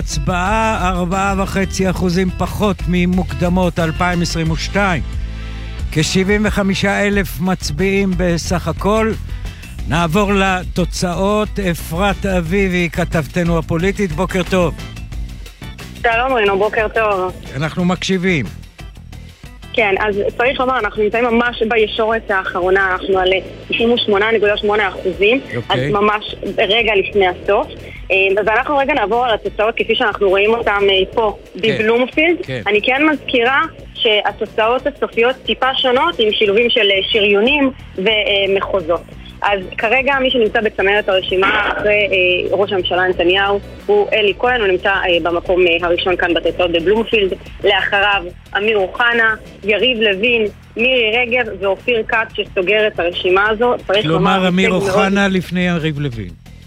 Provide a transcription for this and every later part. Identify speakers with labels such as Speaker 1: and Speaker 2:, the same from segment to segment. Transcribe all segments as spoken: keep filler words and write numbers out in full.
Speaker 1: הצבעה ארבעה וחצי אחוזים פחות ממוקדמות אלפיים עשרים ושתיים. כ-שבעים וחמישה אלף מצביעים בסך הכל. נעבור לתוצאות. אפרת אביבי, כתבתנו הפוליטית, בוקר טוב.
Speaker 2: שלום רינו, בוקר טוב.
Speaker 1: אנחנו מקשיבים.
Speaker 2: כן, אז צריך לומר, אנחנו נמצאים ממש בישורת האחרונה, אנחנו על תשעים ושמונה נקודה שמונה אחוזים, אז ממש רגע לפני הסוף. ואנחנו רגע נעבור על התוצאות כפי שאנחנו רואים אותם פה בבלומפילד. אני כן מזכירה שהתוצאות הסופיות טיפה שונות עם שילובים של שריונים ומחוזות. אז כרגע מי שנמצא בצמרת הרשימה אחרי אה, ראש הממשלה נתניהו הוא אלי כהן, הוא נמצא אה, במקום אה, הראשון כאן בתוצאות בבלומפילד. לאחריו אמיר אוחנה, יריב לוין, מירי רגב ואופיר כץ שסוגר את הרשימה הזו.
Speaker 1: כלומר אמיר אוחנה מאוד... לפני יריב לוין.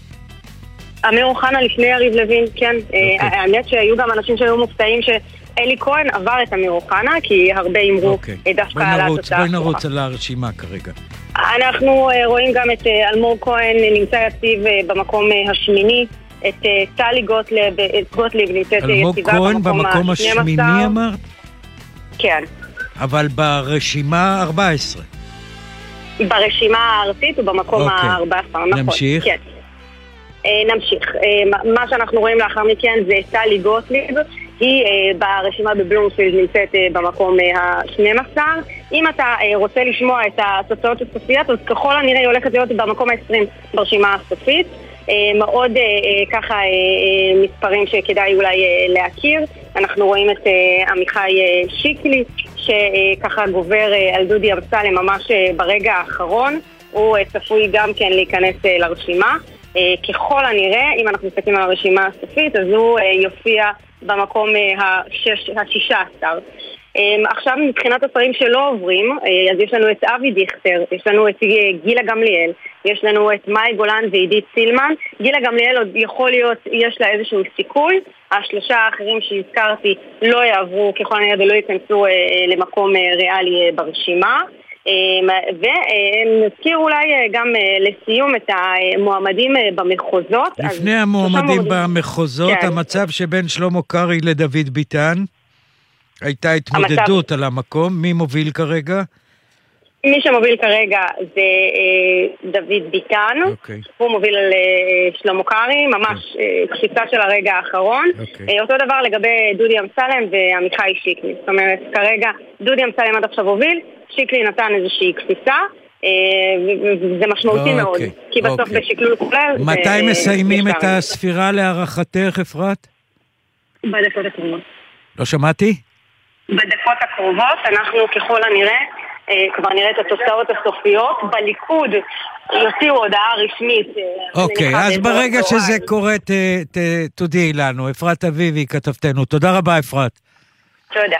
Speaker 2: אמיר אוחנה לפני יריב לוין, כן. Okay. אה, האמת שהיו גם אנשים שהיו מופתעים שאלי כהן עבר את אמיר אוחנה, כי הרבה אמרו okay. דווקא על התוצאה.
Speaker 1: בואי נרוץ על הרשימה כרגע.
Speaker 2: אנחנו רואים גם את אלמוג כהן נמצא יציב במקום השמיני, את טלי גוטליב, גוטליב נמצאת יציבה במקום השמיני
Speaker 1: אמרת?
Speaker 2: כן.
Speaker 1: אבל ברשימה ארבע עשרה. ברשימה
Speaker 2: הארצית הוא במקום ה-ארבע עשרה, נכון.
Speaker 1: נמשיך.
Speaker 2: כן. נמשיך. מה שאנחנו רואים לאחר מכן זה טלי גוטליב, היא uh, ברשימה בבלומפילד נמצאת uh, במקום uh, ה-שנים עשר. אם אתה uh, רוצה לשמוע את התוצאות הסופיות, אז ככל הנראה היא הולכת להיות במקום ה-עשרים ברשימה הסופית. Uh, מאוד uh, uh, ככה uh, uh, מספרים שכדאי אולי uh, להכיר. אנחנו רואים את uh, עמיחי uh, שיקלי, שככה uh, גובר uh, על דודי אמסלם ממש uh, ברגע האחרון. הוא uh, צפוי גם כן להיכנס uh, לרשימה. Uh, ככל הנראה, אם אנחנו מסתכלים על הרשימה הסופית, אז הוא uh, יופיע במקום ה-שישה עשר. עכשיו מבחינת השרים שלא עוברים, אז יש לנו את אבי דיכטר, יש לנו את גילה גמליאל, יש לנו את מאי גולן ועידית סילמן. גילה גמליאל עוד יכול להיות, יש לה איזשהו סיכוי. השלושה האחרים שהזכרתי לא יעברו ככל הנראה ולא ייכנסו למקום ריאלי ברשימה. ונזכיר אולי גם לסיום את המועמדים במחוזות.
Speaker 1: לפני המועמדים במחוזות, המצב שבין שלמה קרעי לדוד ביטן, הייתה התמודדות על המקום. מי מוביל כרגע?
Speaker 2: מי שמוביל כרגע זה דוד ביטן, הוא מוביל על שלמה קרעי, ממש קפיצה של הרגע האחרון. אותו דבר לגבי דודי אמסלם ועמיחי שיקלי. זאת אומרת, כרגע דודי אמסלם עד עכשיו הוביל, שיקלי נתן איזושהי קפיצה, וזה משמעותי מאוד, כי בסוף בשקלול כולל...
Speaker 1: מתי מסיימים את הספירה להערכתך, אפרת?
Speaker 2: בדקות הקרובות.
Speaker 1: לא שמעתי?
Speaker 2: בדקות הקרובות, אנחנו ככל הנראה כבר נראה את התוצאות הסופיות. בליכוד יוציאו הודעה רשמית.
Speaker 1: אוקיי, אז ברגע שזה קורה תודיעי לנו. אפרת אביבי, כתבתנו. תודה רבה, אפרת.
Speaker 2: תודה.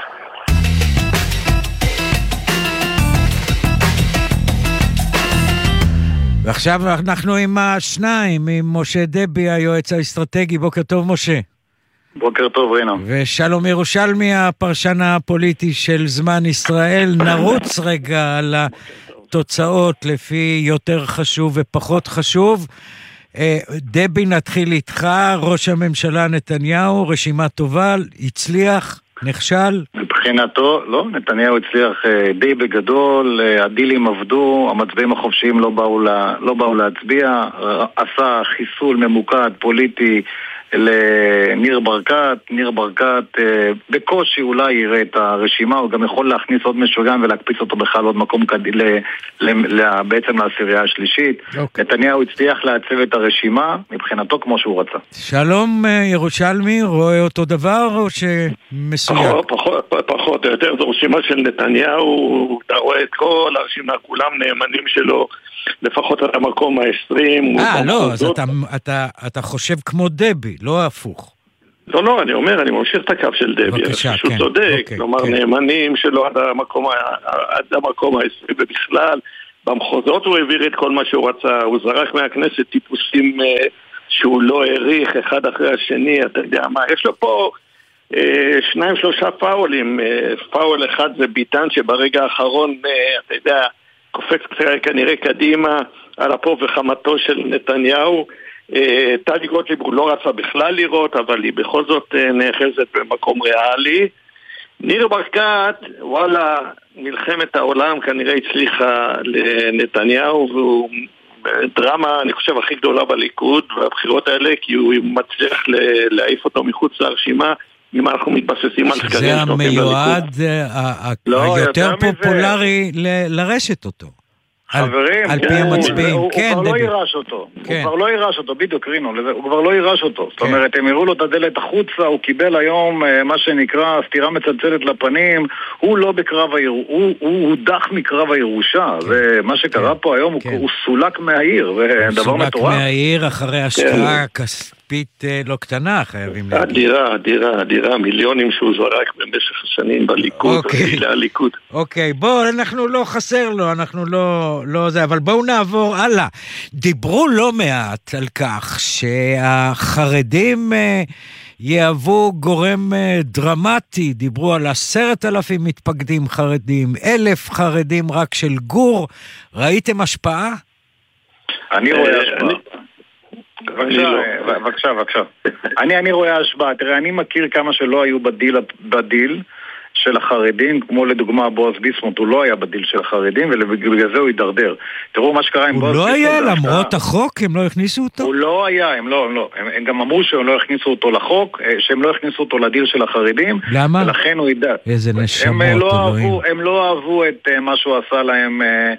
Speaker 1: ועכשיו אנחנו עם השניים, עם משה דבי, היועץ האסטרטגי. בוקר טוב, משה.
Speaker 3: בוקר טוב, רינו.
Speaker 1: ושלום ירושלמי, הפרשן הפוליטי של זמן ישראל. נרוץ רגע על התוצאות לפי יותר חשוב ופחות חשוב. דבי, נתחיל איתך. ראש הממשלה נתניהו, רשימה טובה, הצליח, נכשל?
Speaker 3: מבחינתו, לא, נתניהו הצליח די בגדול, הדילים עבדו, המצביעים החופשיים לא באו, לה, לא באו להצביע, עשה חיסול ממוקד פוליטי לניר ברקת. ניר ברקת אה, בקושי אולי יראה את הרשימה, הוא גם יכול להכניס עוד משוגם ולהקפיץ אותו בכלל עוד מקום כד... ל... ל... ל... בעצם לעשירייה השלישית. okay. נתניהו הצליח לעצב את הרשימה מבחינתו כמו שהוא רצה.
Speaker 1: שלום ירושלמי, רואה אותו דבר או שמסוים?
Speaker 4: פחות, פחות, פחות, יותר זו רשימה של נתניהו, אתה רואה את כל הרשימה, כולם נאמנים שלו, לפחות על המקום ה-עשרים.
Speaker 1: אה, לא, אז אתה, אתה, אתה חושב כמו דבי, לא הפוך.
Speaker 4: לא, לא, אני אומר, אני ממשיך את הקו של דבי.
Speaker 1: בבקשה,
Speaker 4: שהוא
Speaker 1: כן.
Speaker 4: צודק,
Speaker 1: אוקיי,
Speaker 4: כלומר,
Speaker 1: כן.
Speaker 4: נאמנים שלו עד המקום, עד המקום ה-עשרים, ובכלל, במחוזות הוא העביר את כל מה שהוא רצה, הוא זרק מהכנסת טיפוסים אה, שהוא לא העריך אחד אחרי השני, אתה יודע מה, יש לו פה אה, שניים שלושה פאולים, אה, פאול אחד זה ביטן שברגע האחרון, אה, אתה יודע, קופץ כנראה קדימה על אפו וחמתו של נתניהו, טלי גוטליב הוא לא רצה בכלל לראות, אבל היא בכל זאת נאחזת במקום ריאלי. ניר ברקת, וואלה, מלחמת העולם כנראה הצליחה לנתניהו, והוא דרמה, אני חושב, הכי גדולה בליכוד, והבחירות האלה, כי הוא מצליח להעיף אותו מחוץ לרשימה, אם אנחנו מתבססים על סקרים.
Speaker 1: זה המיועד היותר פופולרי לרשת אותו.
Speaker 3: חברים,
Speaker 1: על פי המצביעים, כן,
Speaker 3: הוא כבר לא יירש אותו, הוא כבר לא יירש אותו, בדיוק רינו, הוא כבר לא יירש אותו, זאת אומרת, הם הראו לו את הדלת החוצה, הוא קיבל היום מה שנקרא סתירה מצלצלת לפנים, הוא לא בקרב הירושה, הוא הודח מקרב הירושה, ומה שקרה פה היום הוא סולק מהעיר, זה דבר מטורף.
Speaker 1: סולק מהעיר אחרי השקעה כספית לא קטנה, חייבים להגיד.
Speaker 4: אדירה, אדירה, אדירה, מיליונים שהוא זרק במשך השנים בליכוד, לליכוד.
Speaker 1: אוקיי, בואו, אנחנו לא חסר לו, אנחנו לא... לא זה, אבל בואו נעבור הלאה. דיברו לא מעט על כך שהחרדים יהוו גורם דרמטי, דיברו על עשרת אלפים מתפקדים חרדים, אלף חרדים רק של גור, ראיתם השפעה?
Speaker 3: אני רואה השפעה. בבקשה, בבקשה. אני רואה השפעה, תראה, אני מכיר כמה שלא היו בדיל, של החרדים, כמו לדוגמה בועז ביסמוט, הוא לא היה בדיל של החרדים, ובגלל זה הוא יידרדר. תראו מה שקרה עם בועז ביסמוט.
Speaker 1: הוא לא היה, למרות החוק, הם לא הכניסו אותו?
Speaker 3: הוא לא היה, הם לא, הם לא. הם גם אמרו שהם לא הכניסו אותו לחוק, שהם לא הכניסו אותו לדיל של החרדים.
Speaker 1: למה?
Speaker 3: ולכן הוא ידע.
Speaker 1: איזה נשמות, אלוהים.
Speaker 3: הם לא אהבו את מה שהוא עשה להם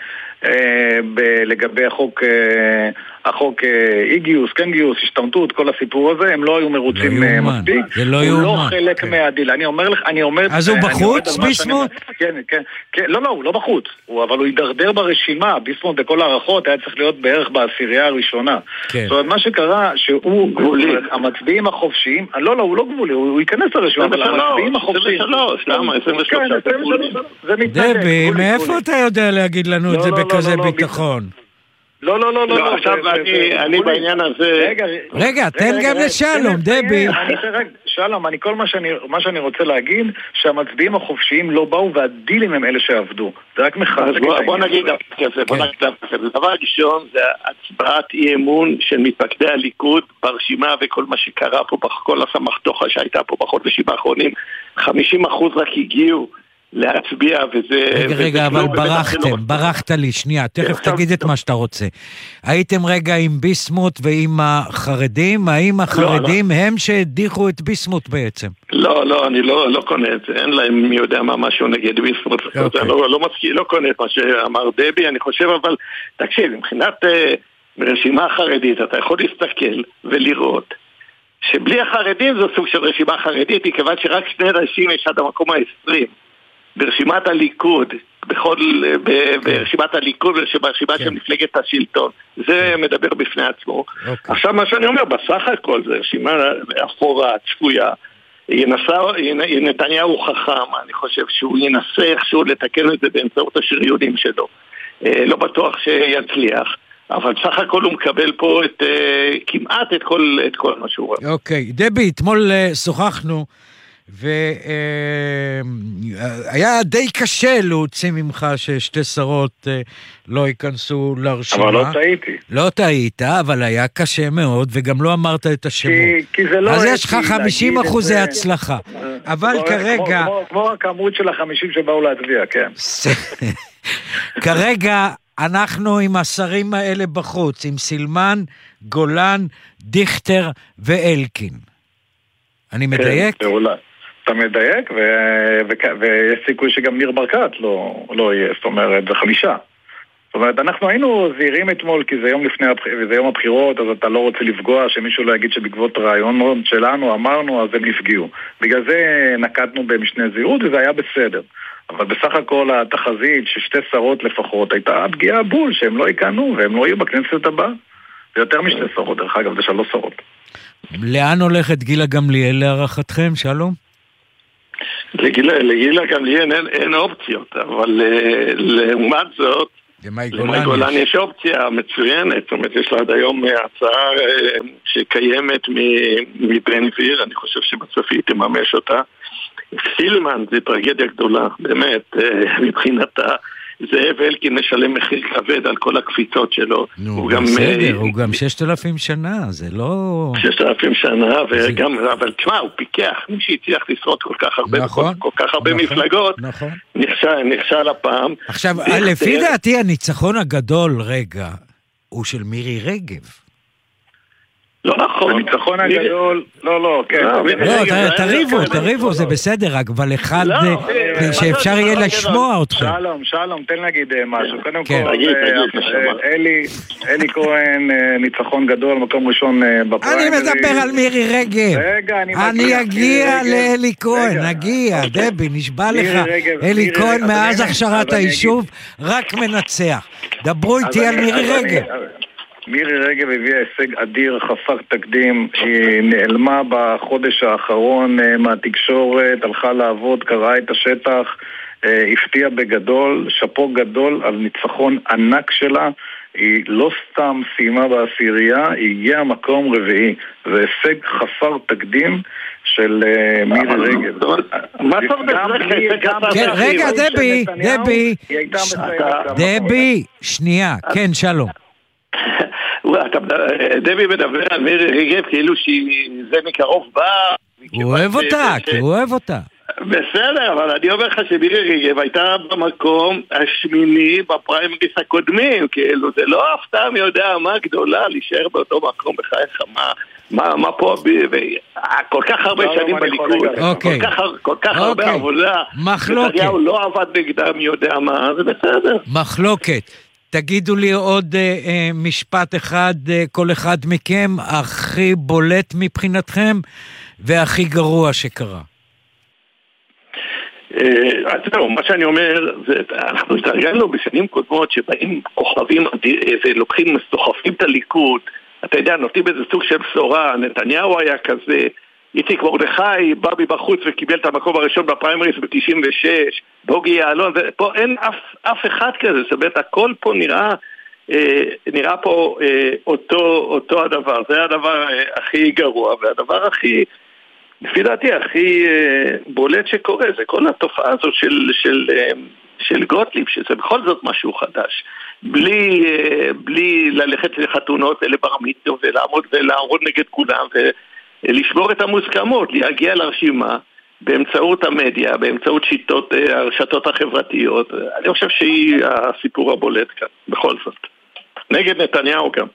Speaker 3: לגבי החוק... החוק אי גיוס, כן גיוס, השתמטות, כל הסיפור הזה, הם לא היו מרוצים מספיק.
Speaker 1: זה לא
Speaker 3: יאומן. הוא לא חלק
Speaker 1: כן.
Speaker 3: מהדיל. אני אומר לך, אני אומר...
Speaker 1: אז הוא בחוץ, ביסמוט?
Speaker 3: כן, כן, כן. לא, לא, הוא לא בחוץ. הוא, אבל הוא יידרדר ברשימה. ביסמוט בכל הערכות היה צריך להיות בערך בעשירייה הראשונה. כן. זאת אומרת, מה שקרה, שהוא... גבולי. המצביעים החופשיים... לא, לא, הוא לא גבולי, הוא ייכנס לרשימה, אבל המצביעים החופשיים...
Speaker 4: למה? עשרים ושלוש.
Speaker 1: דבי, מאיפה אתה יודע להגיד לנו את זה בכזה ביטחון?
Speaker 3: לא, לא, לא, לא.
Speaker 4: עכשיו אני בעניין הזה...
Speaker 1: רגע, תן גם לשלום, דבי.
Speaker 3: שלום, אני כל מה שאני רוצה להגיד, שהמצביעים החופשיים לא באו והדילים הם אלה שעבדו. זה רק מחזק.
Speaker 4: בוא נגיד כזה, בוא נגיד כזה. דבר ראשון זה הצבעת אי אמון של מתפקדי הליכוד ברשימה וכל מה שקרה פה, כל הסמכתוכה שהייתה פה בחודשים האחרונים. חמישים אחוז רק הגיעו להצביע, וזה...
Speaker 1: רגע, רגע, אבל ברחתם, ברחת לי, שנייה, תכף תגיד את מה שאתה רוצה. הייתם רגע עם ביסמוט ועם החרדים, האם החרדים הם שהדיחו את ביסמוט בעצם?
Speaker 4: לא, לא, אני לא קונה את זה, אין להם מי יודע מה משהו נגד ביסמוט, אני לא מסכים, לא קונה את מה שאמר דבי, אני חושב, אבל תקשיב, מבחינת רשימה חרדית, אתה יכול להסתכל ולראות, שבלי החרדים זו סוג של רשימה חרדית, כיוון שרק שני אנשים יש עד המקום ה-עשרים. ברשימת הליכוד, בכל, ברשימת הליכוד וברשימה של מפלגת השלטון. זה מדבר בפני עצמו. עכשיו מה שאני אומר, בסך הכל זה רשימה אפורה, צפויה. נתניהו חכם, אני חושב שהוא ינסה איכשהו לתקן את זה באמצעות השריונים שלו. לא בטוח שיצליח. אבל סך הכל הוא מקבל פה את, כמעט את כל, את כל מה שהוא רואה.
Speaker 1: אוקיי, דבי, אתמול שוחחנו, והיה די קשה להוציא ממך ששתי שרות לא ייכנסו לרשימה.
Speaker 3: אבל לא טעיתי.
Speaker 1: לא טעית, אבל היה קשה מאוד, וגם לא אמרת את השמות. אז יש לך חמישים אחוזי הצלחה. אבל כרגע...
Speaker 3: כמו הכמות של החמישים שבאו להצביע, כן.
Speaker 1: כרגע אנחנו עם השרים האלה בחוץ, עם סילמן, גולן, דיכטר ואלקין. אני מדייק?
Speaker 3: כן, אולי. אתה מדייק, ויש סיכוי שגם ניר ברקת לא יהיה, זאת אומרת, זה חמישה. זאת אומרת, אנחנו היינו זהירים אתמול, כי זה יום לפני, וזה יום הבחירות, אז אתה לא רוצה לפגוע, שמישהו לא יגיד שבעקבות רעיון שלנו אמרנו, אז הם נפגעו. בגלל זה נקטנו במשנה זהירות, וזה היה בסדר. אבל בסך הכל התחזית ששתי שרות לפחות הייתה פגיעה בול, שהם לא יקנו, והם לא יהיו בכנסת הבאה. זה יותר משתי שרות, דרך אגב, זה שלוש שרות.
Speaker 1: לאן הולכת גילה גמליאל להערכתכם, שלום?
Speaker 4: לגילה, לגילה גמליאל אין, אין אופציות, אבל לעומת זאת, למאי גולן יש אופציה מצוינת, זאת אומרת, יש לה עד היום הצעה שקיימת מבן גביר, אני חושב שבסוף היא תממש אותה. סילמן זה טרגדיה גדולה, באמת, מבחינתה, זאב אלקין משלם מחיר כבד על כל הקפיצות שלו.
Speaker 1: נו, בסדר, הוא גם ששת אלפים שנה, זה לא...
Speaker 4: ששת אלפים שנה, וגם, אבל תשמע, הוא פיקח, מי שהצליח לשרוד כל כך הרבה, כל כך הרבה מפלגות, נכשל הפעם.
Speaker 1: עכשיו, לפי דעתי הניצחון הגדול, רגע, הוא של מירי רגב.
Speaker 4: לא נכון.
Speaker 3: הניצחון הגדול, לא, לא, כן.
Speaker 1: לא, תריבו, תריבו, זה בסדר, אבל אחד שאפשר יהיה לשמוע אותך.
Speaker 3: שלום, שלום, תן להגיד משהו. קודם כל, אלי כהן, ניצחון גדול, מקום ראשון בפריימריז.
Speaker 1: אני מדבר על מירי רגב.
Speaker 3: רגע, אני מגיע.
Speaker 1: אני אגיע לאלי כהן, נגיע, דבי, נשבע לך. אלי כהן מאז הכשרת היישוב רק מנצח. דברו איתי על מירי רגב.
Speaker 3: מירי רגב הביאה הישג אדיר, חסר תקדים, היא נעלמה בחודש האחרון מהתקשורת, הלכה לעבוד, קראה את השטח, הפתיעה בגדול, שפו גדול על ניצחון ענק שלה, היא לא סתם סיימה בעשירייה, היא הגיעה מקום רביעי, זה הישג חסר תקדים של מירי רגב.
Speaker 4: מה אתה אומר?
Speaker 1: רגע, דבי, דבי, דבי, שנייה, כן, שלום.
Speaker 4: דבי מדבר על מירי רגב כאילו שזה מקרוב בא.
Speaker 1: הוא אוהב אותה, כי הוא אוהב אותה.
Speaker 4: בסדר, אבל אני אומר לך שמירי רגב הייתה במקום השמיני בפריימריז הקודמים, כאילו זה לא הפתעה מי יודע מה גדולה להישאר באותו מקום בחייך, מה מה פה, כל כך הרבה שנים בליכוד, כל כך הרבה עבודה, נתניהו לא עבד נגדם מי יודע מה, זה בסדר.
Speaker 1: מחלוקת. תגידו לי עוד אה, משפט אחד, אה, כל אחד מכם, הכי בולט מבחינתכם והכי גרוע שקרה.
Speaker 4: אז זהו, מה שאני אומר, זה, אנחנו התרגלנו בשנים קודמות שבאים כוכבים ולוקחים, סוחפים את הליכוד, אתה יודע, נותנים איזה סוג של בשורה, נתניהו היה כזה, איציק מרדכי בא מבחוץ וקיבל את המקום הראשון בפריימריז ב-תשעים ושש, בוגי יעלון, פה אין אף, אף אחד כזה, זאת אומרת, הכל פה נראה, אה, נראה פה אה, אותו, אותו הדבר, זה הדבר אה, הכי גרוע, והדבר הכי, לפי דעתי, הכי אה, בולט שקורה, זה כל התופעה הזאת של, של, אה, של גוטליב, שזה בכל זאת משהו חדש, בלי, אה, בלי ללכת לחתונות ולברמיתות ולעמוד ולעמוד נגד כולם ו... לשמור את המוסכמות, להגיע לרשימה באמצעות המדיה, באמצעות שיטות הרשתות החברתיות. אני חושב שהיא הסיפור הבולט כאן, בכל זאת. נגד נתניהו גם.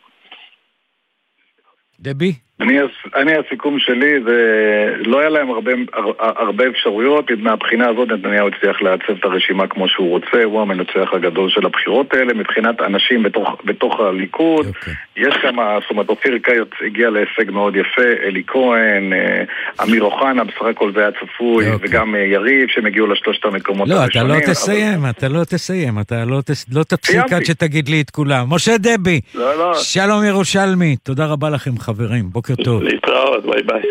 Speaker 1: דבי?
Speaker 3: אני, אני הסיכום שלי, זה לא היה להם הרבה, הרבה אפשרויות, מהבחינה הזאת נתניהו הצליח לעצב את הרשימה כמו שהוא רוצה, הוא המנצח הגדול של הבחירות האלה, מבחינת אנשים בתוך, בתוך הליכוד, okay. יש כמה, זאת אומרת, אופיר קיוץ הגיע להישג מאוד יפה, אלי כהן, אמיר אוחנה, בסך הכל זה היה צפוי, okay. וגם יריב שמגיעו לשלושת המקומות
Speaker 1: לא,
Speaker 3: הראשונים.
Speaker 1: לא, אתה לא תסיים, אבל... אתה לא תסיים, אתה לא, תס... לא תפסיק עד שתגיד לי את כולם. משה דבי,
Speaker 3: לא, לא.
Speaker 1: שלום ירושלמי, תודה רבה לכם חברים, בוקר טוב.
Speaker 4: להתראות, ביי ביי.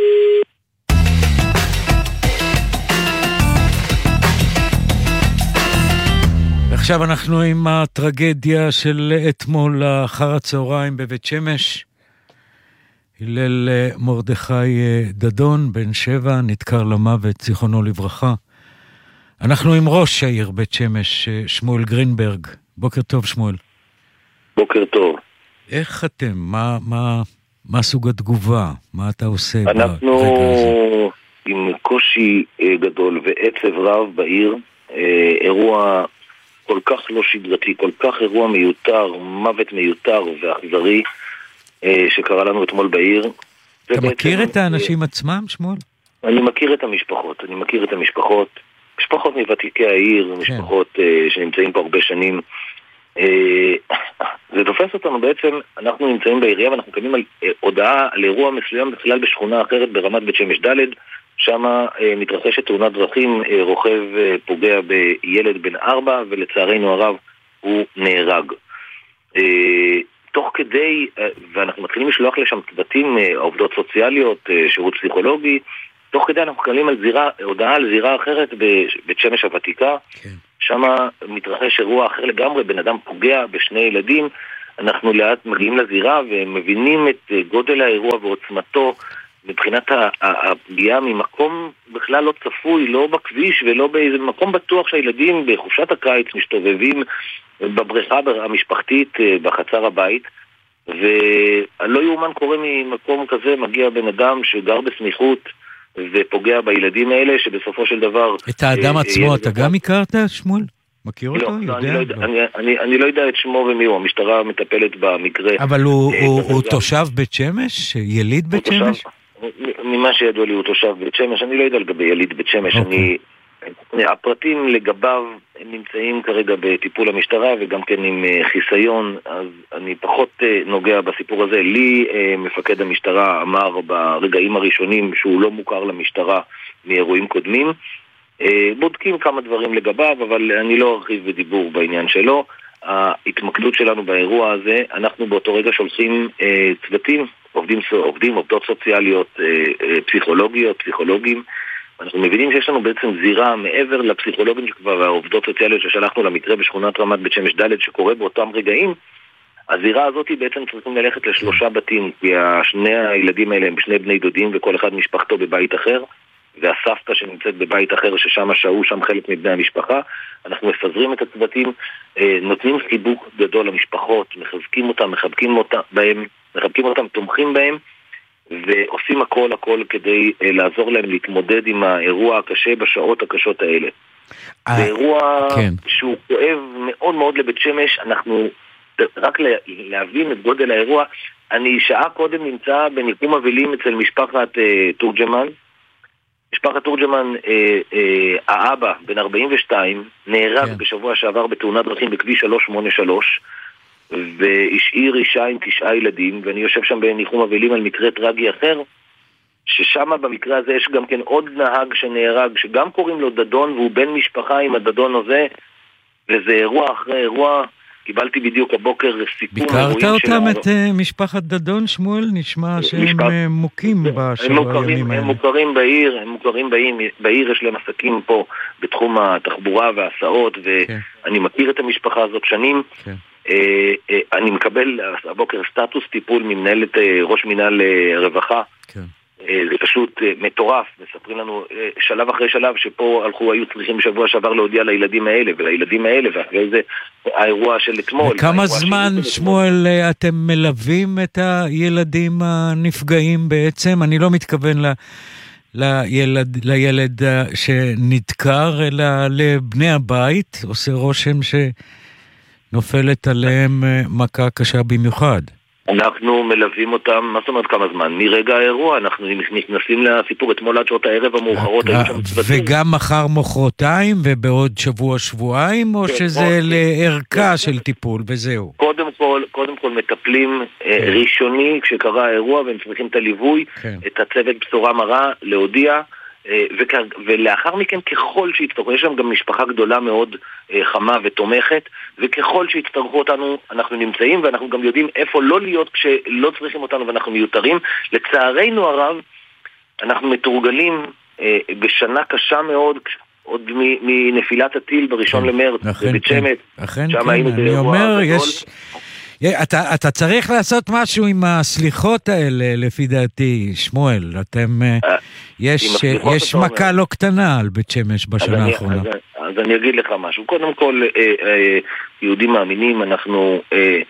Speaker 1: עכשיו אנחנו עם הטרגדיה של אתמול אחר הצהריים בבית שמש. הלל מרדכי דדון, בן שבע, נדקר למוות, זיכרונו לברכה. אנחנו עם ראש העיר בית שמש, שמואל גרינברג. בוקר טוב, שמואל.
Speaker 5: בוקר טוב.
Speaker 1: איך אתם? מה, מה, מה סוג התגובה? מה אתה עושה ברגע הזה?
Speaker 5: אנחנו עם קושי גדול ועצב רב בעיר, אירוע כל כך לא שגרתי, כל כך אירוע מיותר, מוות מיותר ואכזרי, שקרה לנו אתמול בעיר.
Speaker 1: אתה מכיר את האנשים עצמם, שמואל?
Speaker 5: אני מכיר את המשפחות, אני מכיר את המשפחות, משפחות מוותיקי העיר, משפחות שנמצאים פה הרבה שנים. זה תופס אותנו בעצם, אנחנו נמצאים בעירייה ואנחנו מקבלים על הודעה על אירוע מסוים בכלל בשכונה אחרת ברמת בית שמש ד', שם מתרחשת תאונת דרכים, רוכב פוגע בילד בן ארבע ולצערנו הרב הוא נהרג. תוך כדי, ואנחנו מתחילים לשלוח לשם צוותים, עובדות סוציאליות, שירות פסיכולוגי, תוך כדי אנחנו מקבלים על זירה, הודעה על זירה אחרת בבית שמש הוותיקה, כן. שם מתרחש אירוע אחר לגמרי, בן אדם פוגע בשני ילדים, אנחנו לאט מגיעים לזירה ומבינים את גודל האירוע ועוצמתו, מבחינת הפגיעה ממקום בכלל לא צפוי, לא בכביש ולא באיזה מקום בטוח שהילדים בחופשת הקיץ מסתובבים בבריכה המשפחתית בחצר הבית, ולא יאומן קורה ממקום כזה, מגיע בן אדם שגר בסמיכות ופוגע בילדים האלה, שבסופו של דבר...
Speaker 1: את האדם עצמו אתה גם הכרת, שמואל? מכיר אותו?
Speaker 5: אני לא יודע את שמו ומי הוא, המשטרה מטפלת במקרה.
Speaker 1: אבל הוא תושב בית שמש? יליד בית שמש?
Speaker 5: ממה שידוע לי הוא תושב בית שמש, אני לא יודע לגבי יליד בית שמש, אני... הפרטים לגביו נמצאים כרגע בטיפול המשטרה וגם כן עם חיסיון, אז אני פחות נוגע בסיפור הזה. לי מפקד המשטרה אמר ברגעים הראשונים שהוא לא מוכר למשטרה מאירועים קודמים, בודקים כמה דברים לגביו, אבל אני לא ארחיב בדיבור בעניין שלו. ההתמקדות שלנו באירוע הזה, אנחנו באותו רגע שולחים צוותים, עובדים, עובדים, עובדות סוציאליות, פסיכולוגיות, פסיכולוגים. אנחנו מבינים שיש לנו בעצם זירה מעבר לפסיכולוגים שכבר והעובדות סוציאליות ששלחנו למקרה בשכונת רמת בית שמש ד' שקורה באותם רגעים. הזירה הזאת היא בעצם צריכים ללכת לשלושה בתים, כי שני הילדים האלה הם שני בני דודים וכל אחד משפחתו בבית אחר, והסבתא שנמצאת בבית אחר ששם שהו שם חלק מבני המשפחה. אנחנו מפזרים את הצוותים, נותנים חיבוק גדול למשפחות, מחזקים אותם, מחבקים אותם בהם, מחבקים אותם, תומכים בהם, ועושים הכל הכל כדי לעזור להם להתמודד עם האירוע הקשה בשעות הקשות האלה. זה אירוע שהוא כואב מאוד מאוד לבית שמש. אנחנו רק להבין את גודל האירוע, אני שעה קודם נמצא בניחום אבלים אצל משפחת תורג'מן. משפחת תורג'מן, האבא בן ארבעים ושתיים נהרג בשבוע שעבר בתאונת דרכים בכביש שלוש שמונה שלוש, והשאיר אישה עם תשעה ילדים, ואני יושב שם בניחום אבלים על מקרה טרגי אחר, ששם במקרה הזה יש גם כן עוד נהג שנהרג, שגם קוראים לו דדון, והוא בן משפחה עם הדדון הזה, וזה אירוע אחרי אירוע. קיבלתי בדיוק הבוקר סיכום.
Speaker 1: ביקרת אותם את משפחת דדון, שמואל? נשמע שהם מוכים בשבוע הימים האלה.
Speaker 5: הם מוכרים בעיר, הם מוכרים בעיר, בעיר יש להם עסקים פה בתחום התחבורה וההסעות, ואני מכיר את המשפחה הזאת שנים. אני מקבל הבוקר סטטוס טיפול ממנהלת ראש מינהל רווחה. זה פשוט מטורף, מספרים לנו שלב אחרי שלב שפה הלכו, היו צריכים בשבוע שעבר להודיע לילדים האלה ולילדים האלה, ואחרי זה האירוע של אתמול.
Speaker 1: וכמה זמן, שמואל, אתם מלווים את הילדים הנפגעים בעצם? אני לא מתכוון ל... לילד, לילד שנדקר, אלא לבני הבית. עושה רושם שנופלת עליהם מכה קשה במיוחד.
Speaker 5: אנחנו מלווים אותם, מה זאת אומרת כמה זמן? מרגע האירוע, אנחנו נכנסים לסיפור אתמול עד שעות הערב המאוחרות.
Speaker 1: וגם מחר מוחרתיים ובעוד שבוע שבועיים, או שזה לערכה של טיפול וזהו?
Speaker 5: קודם כל, קודם כל מטפלים ראשוני כשקרה האירוע, והם צריכים את הליווי, את הצוות בשורה מרה, להודיע, ולאחר מכן ככל שיצטרכו, יש שם גם משפחה גדולה מאוד חמה ותומכת, וככל שיצטרכו אותנו אנחנו נמצאים, ואנחנו גם יודעים איפה לא להיות כשלא צריכים אותנו ואנחנו מיותרים. לצערנו הרב אנחנו מתורגלים בשנה קשה מאוד, עוד מנפילת הטיל בראשון למרץ בבית שמש.
Speaker 1: אכן כן, אני אומר, יש... אתה, אתה צריך לעשות משהו עם הסליחות האלה, לפי דעתי, שמואל. אתם, יש, יש מכה לא קטנה על בית שמש בשנה האחרונה.
Speaker 5: אז, אז אני אגיד לך משהו. קודם כל, יהודים מאמינים, אנחנו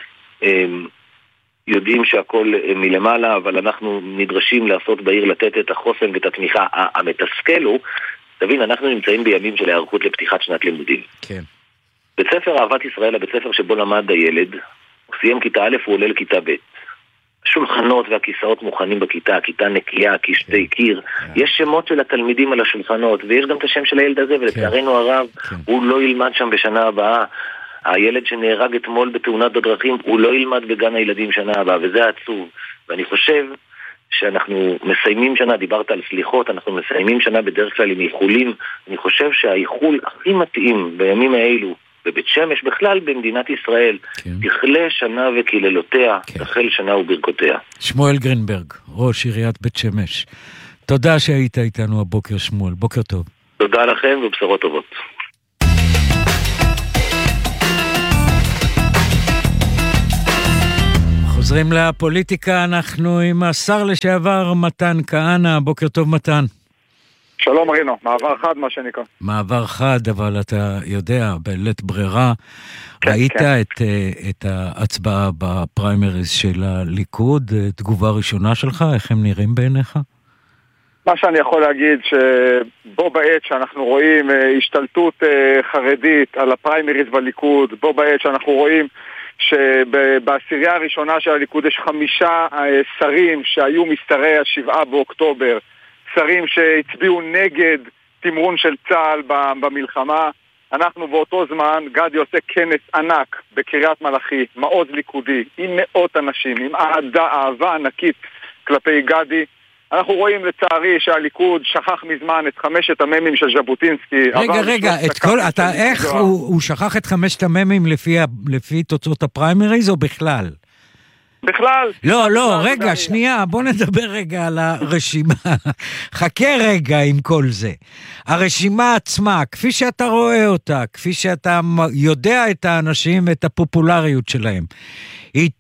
Speaker 5: יודעים שהכל מלמעלה, אבל אנחנו נדרשים לעשות בעיר, לתת את החוסן ואת התמיכה. המתסכל הוא, תבין, אנחנו נמצאים בימים של הערכות לפתיחת שנת לימודים. כן. בית ספר אהבת ישראל, הבית ספר שבו למד הילד, הוא סיים כיתה א', הוא עולה לכיתה ב'. השולחנות והכיסאות מוכנים בכיתה, הכיתה נקייה, כשתי קיר. יש שמות של התלמידים על השולחנות, ויש גם את השם של הילד הזה, ולצערנו הרב, הוא לא ילמד שם בשנה הבאה. הילד שנהרג אתמול בתאונת הדרכים, הוא לא ילמד בגן הילדים שנה הבאה, וזה עצוב. ואני חושב שאנחנו מסיימים שנה, דיברת על סליחות, אנחנו מסיימים שנה בדרך כלל עם איחולים. אני חושב שהאיחול הכי מתאים בימים האלו, בבית שמש בכלל במדינת ישראל, כן. תכלה שנה וקללותיה, כן. תחל שנה וברכותיה.
Speaker 1: שמואל גרינברג, ראש עיריית בית שמש. תודה שהיית איתנו הבוקר, שמואל. בוקר טוב.
Speaker 5: תודה לכם ובשורות טובות.
Speaker 1: חוזרים לפוליטיקה, אנחנו עם השר לשעבר מתן כהנא. בוקר טוב מתן.
Speaker 6: שלום רינו, מעבר חד מה שנקרא.
Speaker 1: מעבר חד, אבל אתה יודע, בלית ברירה, כן, ראית כן. את, את ההצבעה בפריימריז של הליכוד, תגובה ראשונה שלך, איך הם נראים בעיניך?
Speaker 6: מה שאני יכול להגיד שבו בעת שאנחנו רואים השתלטות חרדית על הפריימריז בליכוד, בו בעת שאנחנו רואים שבעשירייה הראשונה של הליכוד יש חמישה שרים שהיו משרי השבעה באוקטובר, שרים שהצביעו נגד תמרון של צה"ל במלחמה. אנחנו באותו זמן, גדי עושה כנס ענק בקריית מלאכי, מעוז ליכודי, עם מאות אנשים, עם אהדה, אהבה ענקית כלפי גדי. אנחנו רואים לצערי שהליכוד שכח מזמן את חמשת הממים של ז'בוטינסקי.
Speaker 1: רגע, רגע, את כל, אתה, איך הוא, הוא שכח את חמשת הממים לפי, לפי תוצאות הפריימריז או בכלל?
Speaker 6: בכלל.
Speaker 1: לא, לא, רגע, שנייה, בוא נדבר רגע על הרשימה. חכה רגע עם כל זה. הרשימה עצמה, כפי שאתה רואה אותה, כפי שאתה יודע את האנשים, את הפופולריות שלהם, היא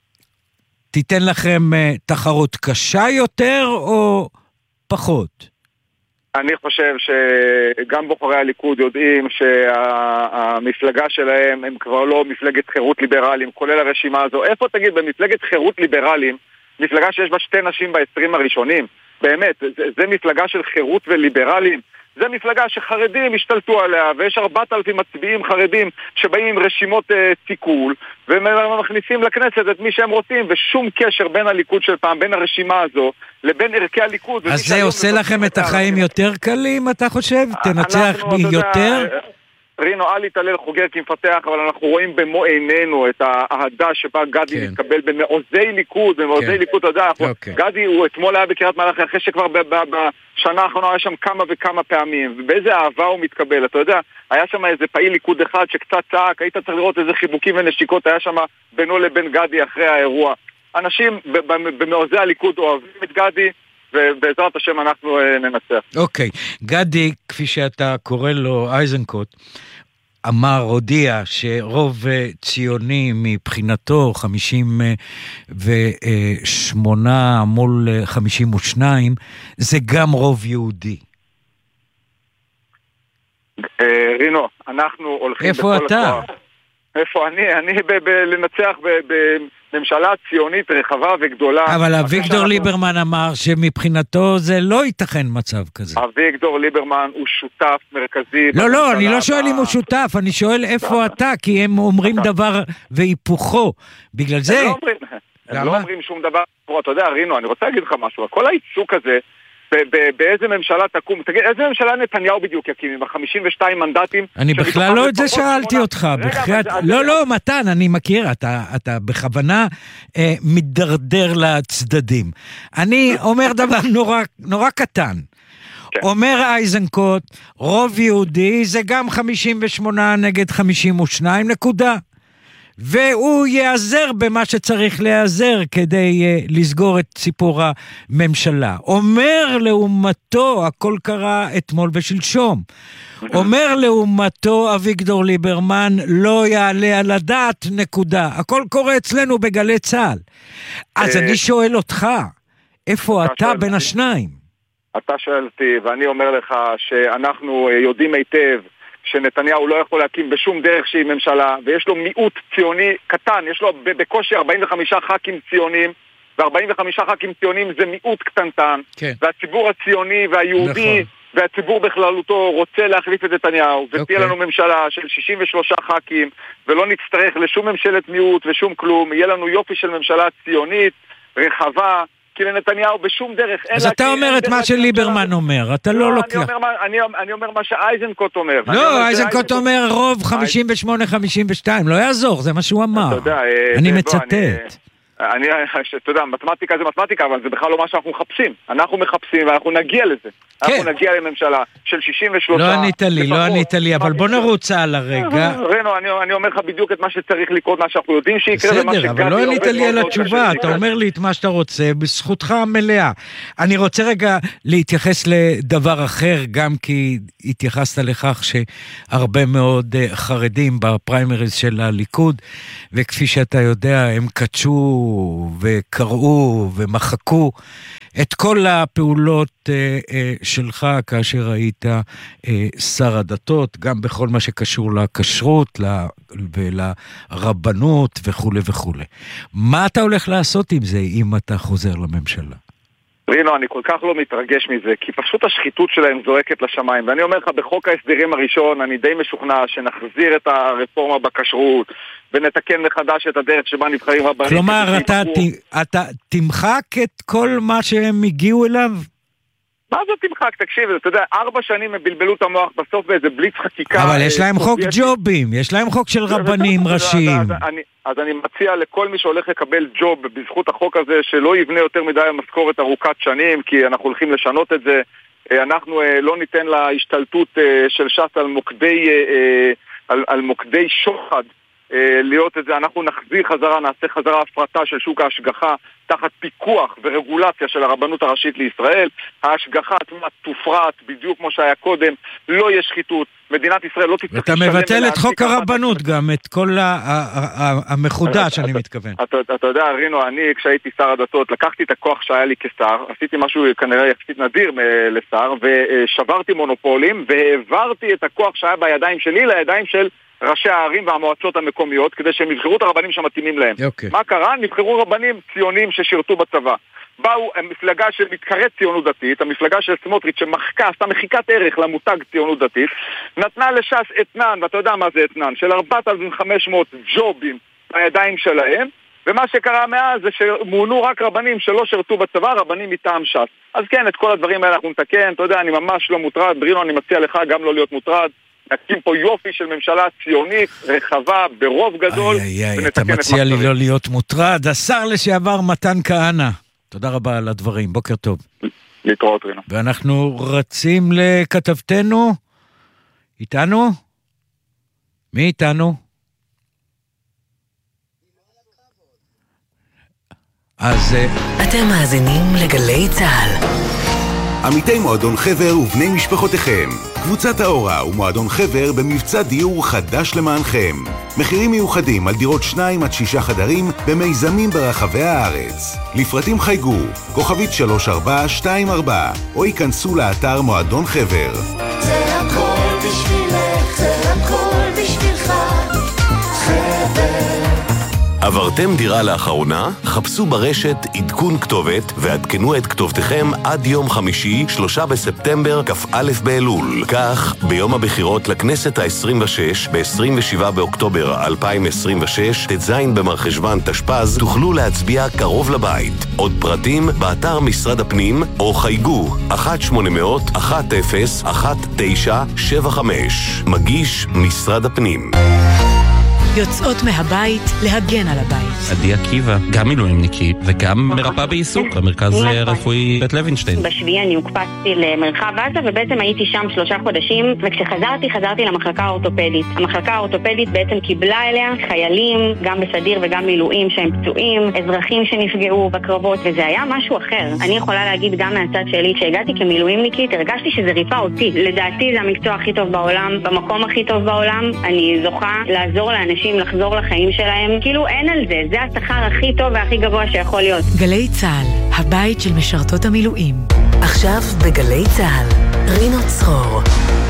Speaker 1: תיתן לכם תחרות קשה יותר או פחות?
Speaker 6: אני חושב שגם בוחרי הליכוד יודעים שהמפלגה שלהם הם כבר לא מפלגת חירות ליברליים, כולל הרשימה הזו. איפה תגיד, במפלגת חירות ליברליים, מפלגה שיש בה שתי נשים בעשרים הראשונים, באמת, זה, זה מפלגה של חירות וליברליים, זה מפלגה שחרדים השתלטו עליה, ויש ארבעת אלפים מצביעים חרדים שבאים עם רשימות אה, תיקול, ומכניסים לכנסת את מי שהם רוצים, ושום קשר בין הליכוד של פעם, בין הרשימה הזו, לבין ערכי הליכוד.
Speaker 1: אז זה עושה לכם את החיים יותר קלים, אתה חושב? תנצח בי יותר?
Speaker 6: רינו, אל יתעלל חוגר כמפתח, אבל אנחנו רואים במו עינינו את האהדה שבה גדי כן. מתקבל במעוזי ליכוד, במעוזי כן. ליכוד, אתה יודע, okay. גדי הוא אתמול היה בקריית מלאכי, אחרי שכבר בשנה האחרונה היה שם כמה וכמה פעמים, ובאיזה אהבה הוא מתקבל, אתה יודע, היה שם איזה פעיל ליכוד אחד שקצת צעק, היית צריך לראות איזה חיבוקים ונשיקות, היה שם בינו לבין גדי אחרי האירוע. אנשים במעוזי הליכוד אוהבים את גדי, ובעזרת השם אנחנו ננצח.
Speaker 1: אוקיי, גדי, כפי שאתה קורא לו אייזנקוט, אמר, הודיע שרוב ציוני מבחינתו חמישים ושמונה מול חמישים ושניים, זה גם רוב יהודי.
Speaker 6: רינו, אנחנו הולכים...
Speaker 1: איפה אתה?
Speaker 6: איפה אני? אני לנצח בממשלה ציונית רחבה וגדולה.
Speaker 1: אבל אביגדור ליברמן אמר שמבחינתו זה לא ייתכן מצב כזה.
Speaker 6: אביגדור ליברמן הוא שותף מרכזי.
Speaker 1: לא, לא, אני לא שואל אם הוא שותף, אני שואל איפה אתה, כי הם אומרים דבר והיפוכו. בגלל זה...
Speaker 6: הם לא אומרים שום דבר. אתה יודע, רינו, אני רוצה להגיד לך משהו. כל העיסוק הזה, באיזה ממשלה תקום, תגיד, איזה ממשלה נתניהו בדיוק יקים, עם ה-חמישים ושתיים מנדטים?
Speaker 1: אני בכלל לא את זה שאלתי אותך, לא, לא, מתן, אני מכיר, אתה בכוונה מתדרדר לצדדים. אני אומר דבר נורא קטן, אומר אייזנקוט, רוב יהודי זה גם חמישים ושמונה נגד חמישים ושניים, נקודה. והוא יעזר במה שצריך להיעזר כדי uh, לסגור את סיפור הממשלה. אומר לעומתו, הכל קרה אתמול ושלשום, אומר לעומתו אביגדור ליברמן, לא יעלה על הדעת, נקודה. הכל קורה אצלנו בגלי צהל. אז אני שואל אותך, איפה אתה בין השניים?
Speaker 6: אתה שואל אותי, ואני אומר לך שאנחנו יודעים היטב, שנתניהו לא יכול להקים בשום דרך שהיא ממשלה, ויש לו מיעוט ציוני קטן, יש לו בקושי ארבעים וחמישה ח"כים ציונים, ו-ארבעים וחמישה ח"כים ציונים זה מיעוט קטנטן, כן. והציבור הציוני והיהודי, נכון. והציבור בכללותו רוצה להחליף את נתניהו, ותהיה אוקיי. לנו ממשלה של שישים ושלושה ח"כים, ולא נצטרך לשום ממשלת מיעוט ושום כלום, יהיה לנו יופי של ממשלה ציונית, רחבה, כי לנתניהו בשום דרך...
Speaker 1: אז אתה אומר את מה שליברמן אומר, אתה לא לוקח.
Speaker 6: אני אומר מה שאייזנקוט אומר.
Speaker 1: לא, אייזנקוט אומר רוב חמישים ושמונה חמישים ושתיים, לא יעזור, זה מה שהוא אמר. אני מצטט.
Speaker 6: אני, אתה יודע, מתמטיקה זה מתמטיקה, אבל זה בכלל לא מה שאנחנו מחפשים. אנחנו מחפשים ואנחנו נגיע לזה. כן. אנחנו נגיע לממשלה של שישים ושלוש.
Speaker 1: לא ענית לי, לא ענית לי, אבל בוא נרוץ על הרגע.
Speaker 6: רנו, אני, אני אומר לך בדיוק את מה שצריך לקרות, מה שאנחנו יודעים שיקרה.
Speaker 1: בסדר, אבל לא ענית לי על התשובה, אתה אומר לי את מה שאתה רוצה, בזכותך המלאה. אני רוצה רגע להתייחס לדבר אחר, גם כי התייחסת לכך שהרבה מאוד חרדים בפריימריז של הליכוד, וכפי שאתה יודע, הם קדשו הלכו וקראו ומחקו את כל הפעולות אה, אה, שלך כאשר היית אה, שר הדתות, גם בכל מה שקשור לכשרות ולרבנות וכו' וכו'. מה אתה הולך לעשות עם זה אם אתה חוזר לממשלה?
Speaker 6: רינו, אני כל כך לא מתרגש מזה, כי פשוט השחיתות שלהם זועקת לשמיים. ואני אומר לך, בחוק ההסדרים הראשון, אני די משוכנע שנחזיר את הרפורמה בכשרות, ונתקן מחדש את הדרך שבה נבחרים רבנים.
Speaker 1: כלומר, אתה, ת, אתה תמחק את כל מה שהם הגיעו אליו?
Speaker 6: מה זה תמחק? תקשיב, אתה יודע, ארבע שנים הם בלבלו את המוח בסוף באיזה בליץ חקיקה.
Speaker 1: אבל יש להם חוק ג'ובים, יש להם חוק של רבנים ראשיים.
Speaker 6: אז אני מציע לכל מי שהולך לקבל ג'וב בזכות החוק הזה, שלא יבנה יותר מדי משכורת ארוכת שנים, כי אנחנו הולכים לשנות את זה. אנחנו לא ניתן להשתלטות של ש"ס על מוקדי, על, על מוקדי שוחד להיות את זה. אנחנו נחזיר חזרה, נעשה חזרה הפרטה של שוק ההשגחה תחת פיקוח ורגולציה של הרבנות הראשית לישראל. ההשגחה תופרט בדיוק כמו שהיה קודם, לא יש שחיתות, מדינת ישראל לא תצטרך...
Speaker 1: ואתה מבטל את חוק הרבנות גם, את כל המחודש, אני מתכוון.
Speaker 6: אתה יודע, רינו, אני כשהייתי שר הדתות, לקחתי את הכוח שהיה לי כשר, עשיתי משהו כנראה יחסית נדיר לשר, ושברתי מונופולים, והעברתי את הכוח שהיה בידיים שלי לידיים של ראשי הערים והמועצות המקומיות, כדי שהם יבחרו את הרבנים שמתאימים להם. Okay. מה קרה? נבחרו רבנים ציונים ששירתו בצבא. באו המפלגה שמתקראת ציונות דתית, המפלגה של סמוטריץ' שמחקה, עשתה מחיקת ערך למותג ציונות דתית, נתנה לש"ס אתנן, ואתה יודע מה זה אתנן, של ארבעת אלפים וחמש מאות ג'ובים בידיים שלהם, ומה שקרה מאז זה שמונו רק רבנים שלא שרתו בצבא, רבנים מטעם ש"ס. אז כן, את כל הדברים האלה אנחנו נתקן, אתה יודע, אני ממש לא מוטרד, ברינו, אני מציע לך גם לא להיות מוטרד, נקים פה יופי של ממשלה ציונית, רחבה, ברוב גדול.
Speaker 1: איי, איי, אתה מציע לי לא להיות מוטרד. השר לשעבר מתן כהנא, תודה רבה על הדברים, בוקר טוב.
Speaker 6: להתראות, רינו.
Speaker 1: ואנחנו רצים לכתבתנו, איתנו? מי איתנו? אז...
Speaker 7: אתם מאזינים לגלי צהל.
Speaker 8: עמיתי מועדון חבר ובני משפחותיכם, קבוצת האורה ומועדון חבר במבצע דיור חדש למענכם. מחירים מיוחדים על דירות שניים עד שישה חדרים במיזמים ברחבי הארץ. לפרטים חייגו, כוכבית שלוש ארבע שתיים ארבע, או ייכנסו לאתר מועדון חבר.
Speaker 9: זה הכל בשבילך, זה הכל בשבילך, חבר.
Speaker 10: עברתם דירה לאחרונה? חפשו ברשת עדכון כתובת ועדכנו את כתובתכם עד יום חמישי, שלושה בספטמבר, כ"א באלול. כך, ביום הבחירות לכנסת ה-עשרים ושש, ב-עשרים ושבעה באוקטובר אלפיים עשרים ושש, ט"ז במרחשוון תשפ"ז, תוכלו להצביע קרוב לבית. עוד פרטים באתר משרד הפנים, או חייגו אחת שמונה אפס אפס אחת אפס אחת תשע שבע חמש. מגיש משרד הפנים.
Speaker 7: יוצאות מהבית להגן על הבית.
Speaker 11: עדי עקיבא, גם מילואימניקית וגם מרפאה בעיסוק במרכז הרפואי בית לוינשטיין.
Speaker 2: בשביעי אני הוקפצתי למרחב עזה ובעצם הייתי שם שלושה חודשים, וכשחזרתי חזרתי למחלקה האורתופדית. המחלקה האורתופדית בעצם קיבלה אליה חיילים, גם בסדיר וגם מילואים שהם פצועים, אזרחים שנפגעו בקרבות, וזה היה משהו אחר. אני יכולה להגיד גם מהצד שלי, כשהגעתי כמילואימניקית הרגשתי שזה ריפה אותי. לדעתי זה המקצוע הכי טוב בעולם, במקום הכי טוב בעולם. אני זוכה לעזור לאנשים לחזור לחיים שלהם, כאילו אין על זה, זה השכר הכי טוב והכי גבוה שיכול להיות.
Speaker 7: גלי צהל, הבית של משרתות המילואים. עכשיו בגלי צהל, רינו צרור.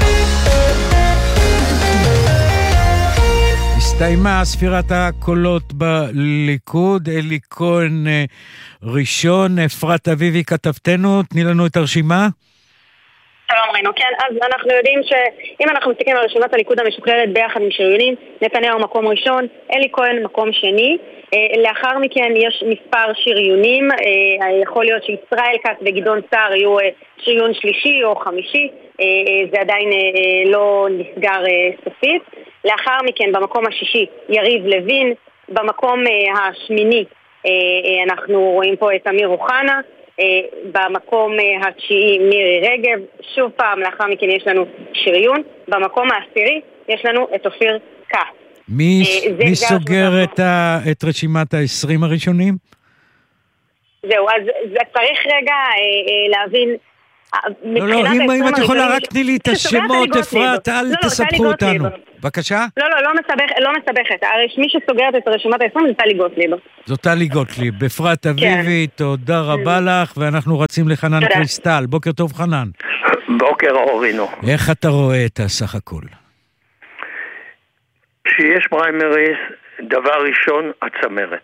Speaker 1: הסתיימה ספירת הקולות בליכוד, אלי כהן ראשון, אפרת אביבי כתבתנו, תני לנו את הרשימה.
Speaker 2: שלום רינו, כן, אז אנחנו יודעים שאם אנחנו מסתכלים על רשימת הליכוד המשוקללת ביחד עם שריונים, נתניהו מקום ראשון, אלי כהן מקום שני, לאחר מכן יש מספר שריונים, יכול להיות שישראל כץ וגדעון סער יהיו שריון שלישי או חמישי, זה עדיין לא נסגר סופית. לאחר מכן במקום השישי יריב לוין, במקום השמיני אנחנו רואים פה את אמיר אוחנה, במקום התשיעי מירי רגב, שוב פעם לאחר מכן יש לנו שריון, במקום העשירי יש לנו את אופיר כץ.
Speaker 1: מי, מי סוגר את, ה, את רשימת ה-עשרים הראשונים?
Speaker 2: זהו, אז צריך רגע אה, להבין
Speaker 1: לא, לא, אם, אם את יכולה רק תני לי את השמות, אפרת, אל תספחו אותנו. בבקשה?
Speaker 2: לא, לא, לא מסבך, לא מסבכת. מי שסוגרת את רשימת ה-עשרים זה טלי גוטליב.
Speaker 1: זו טלי גוטליב. בפרט אביבי, תודה רבה לך, ואנחנו רצים לחנן קריסטל. בוקר טוב חנן.
Speaker 12: בוקר אור רינו.
Speaker 1: איך אתה רואה את הסך הכל?
Speaker 12: שיש פריימריז, דבר ראשון, הצמרת.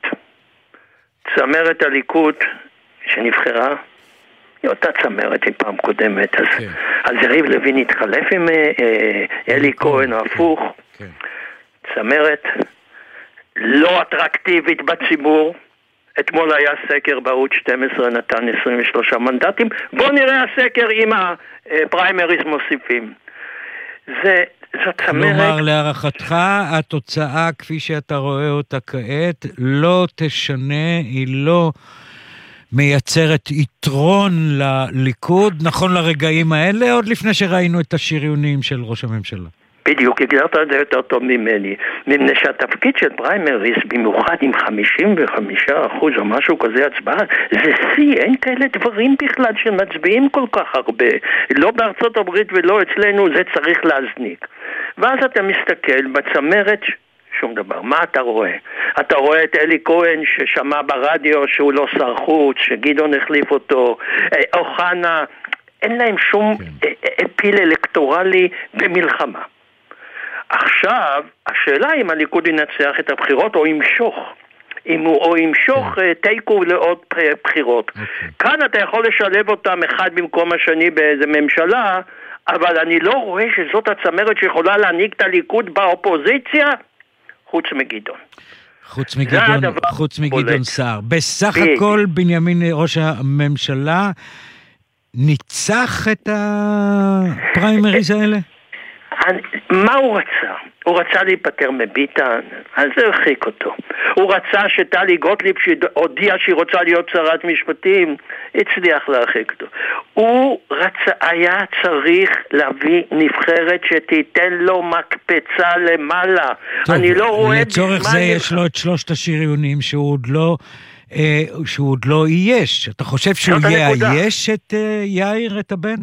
Speaker 12: צמרת הליכוד שנבחרה, היא אותה צמרת היא פעם קודמת. אז, כן. אז יריב לוין התחלף עם אה, אלי כהן או הפוך. כן. צמרת לא אטרקטיבית בציבור. אתמול היה סקר בערוץ שתים עשרה, נתן עשרים ושלושה מנדטים. בוא נראה הסקר עם הפריימריז מוסיפים. זה, זו צמרת...
Speaker 1: כלומר, להערכתך, התוצאה כפי שאתה רואה אותה כעת, לא תשנה, היא לא מייצרת יתרון לליכוד, נכון לרגעים האלה, עוד לפני שראינו את השריונים של ראש הממשלה.
Speaker 12: בדיוק, הגדרת את זה יותר טוב ממני. מפני שהתפקיד של פריימריז, במיוחד עם חמישים וחמישה אחוז או משהו כזה הצבעה, זה שיא, אין כאלה דברים בכלל שמצביעים כל כך הרבה. לא בארצות הברית ולא אצלנו, זה צריך להזניק. ואז אתה מסתכל בצמרת, שום דבר. מה אתה רואה? אתה רואה את אלי כהן ששמע ברדיו שהוא לא שר חוץ, שגדעון החליף אותו, אוחנה, אין להם שום אפיל אלקטורלי במלחמה. עכשיו, השאלה אם הליכוד ינצח את הבחירות או ימשוך, אם הוא או ימשוך תיקו לעוד בחירות. כאן אתה יכול לשלב אותם אחד במקום השני באיזה ממשלה, אבל אני לא רואה שזאת הצמרת שיכולה להנהיג את הליכוד באופוזיציה, חוץ מגדעון.
Speaker 1: חוץ מגדעון, חוץ מגדעון סער. בסך הכל בנימין ראש הממשלה ניצח את הפריימריז האלה?
Speaker 12: מה הוא רצה? הוא רצה להיפטר מביטן, אז זה הרחיק אותו. הוא רצה שטלי גוטליב שהודיעה שהיא רוצה להיות שרת משפטים, הצליח להרחיק אותו. הוא רצה, היה צריך להביא נבחרת שתיתן לו מקפצה למעלה.
Speaker 1: טוב,
Speaker 12: אני לא רואה...
Speaker 1: לצורך זה יש לו את שלושת השריונים שהוא עוד לא... שהוא עוד לא אייש. אתה חושב שהוא יאייש את יאיר, את הבן?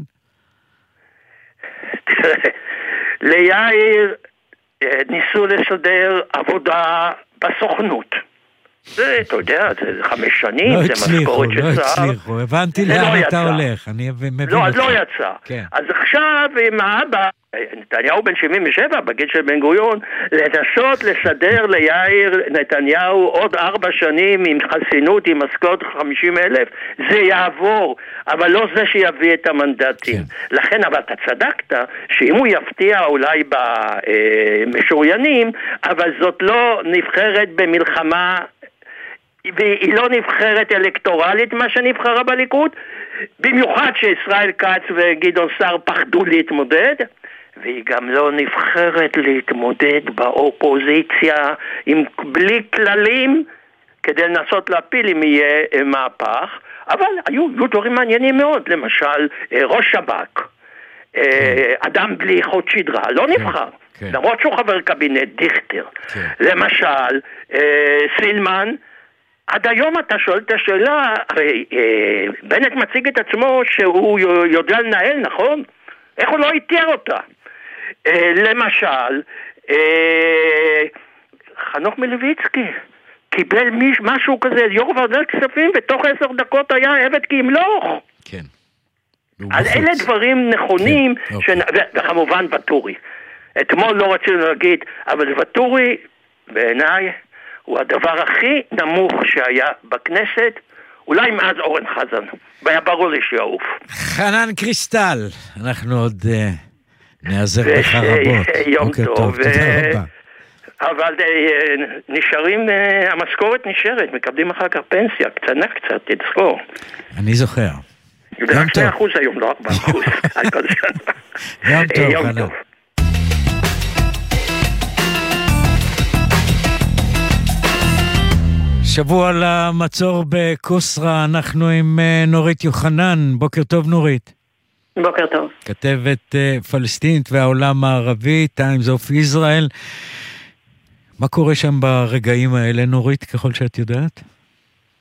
Speaker 12: תראה, ליאיר ניסו לסדר עבודה בסוכנות. זה, אתה יודע, זה חמש שנים, זה משכורת שצער.
Speaker 1: לא הצליחו, לא הצליחו. הבנתי לאן אתה הולך. אני מבין
Speaker 12: לא, אז לא יצא. אז עכשיו עם האבא, נתניהו בן שבעים ושבע, בגיל של בן גוריון, לנסות לסדר ליאיר נתניהו עוד ארבע שנים עם חסינות, עם משכורת חמישים אלף, זה יעבור, אבל לא זה שיביא את המנדטים. כן. לכן, אבל אתה צדקת, שאם הוא יפתיע אולי במשוריינים, אבל זאת לא נבחרת במלחמה, והיא לא נבחרת אלקטורלית, מה שנבחרה בליכוד, במיוחד שישראל כץ וגדעון סער פחדו להתמודד, והיא גם לא נבחרת להתמודד באופוזיציה עם בלי כללים כדי לנסות להפיל אם יהיה מהפך. אבל היו, היו דברים מעניינים מאוד, למשל ראש שב"כ, אדם בלי חוט שדרה, לא נבחר, למרות שהוא חבר קבינט, דיכטר. למשל סילמן, עד היום אתה שואל את השאלה, הרי בנט מציג את עצמו שהוא יודע לנהל, נכון? איך הוא לא יתייר אותה? למשל, חנוך מלביצקי קיבל משהו כזה, יו"ר ועדת כספים, ותוך עשר דקות היה עבד כימלוך.
Speaker 1: כן.
Speaker 12: אז אלה דברים נכונים, וכמובן וטורי. אתמול לא רצינו להגיד, אבל וטורי בעיניי הוא הדבר הכי נמוך שהיה בכנסת, אולי מאז אורן חזן. והיה ברור לי שיעוף.
Speaker 1: חנן קריסטל, אנחנו עוד נעזר בך רבות.
Speaker 12: יום טוב.
Speaker 1: תודה רבה.
Speaker 12: אבל נשארים, המשכורת נשארת, מקבלים אחר כך פנסיה, קטנה קצת, תזכור.
Speaker 1: אני זוכר.
Speaker 12: זה רק שני אחוז היום, לא ארבעה אחוז.
Speaker 1: יום טוב, חנן. שבוע למצור בקוסרה, אנחנו עם נורית יוחנן. בוקר טוב נורית.
Speaker 2: בוקר טוב.
Speaker 1: כתבת פלסטינית והעולם הערבי, Times of Israel. מה קורה שם ברגעים האלה נורית, ככל שאת יודעת?